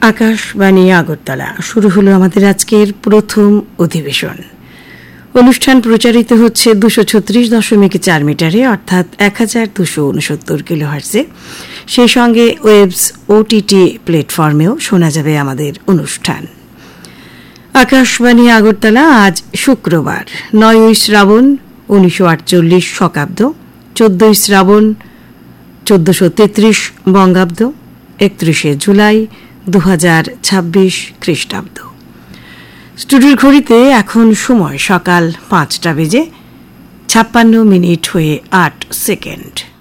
আকাশবাণী আগরতলা শুরু হলো আমাদের আজকের প্রথম অধিবেশন। অনুষ্ঠান প্রচারিত হচ্ছে 236.4 মিটারে অর্থাৎ 1269 কিলোহার্টজে। সেই সঙ্গে ওয়েবস ওটিটি প্ল্যাটফর্মেও শোনা যাবে আমাদের অনুষ্ঠান। আকাশবাণী আগরতলা আজ শুক্রবার 9 শ্রাবণ 1948 শকাব্দ, 14 শ্রাবণ 1433 বঙ্গাব্দ, 31 জুলাই 2026 খ্রিস্টাব্দ। স্টুডিওর ঘড়িতে এখন সময় সকাল 5টা বেজে 56 মিনিট হয়ে 8 সেকেন্ড।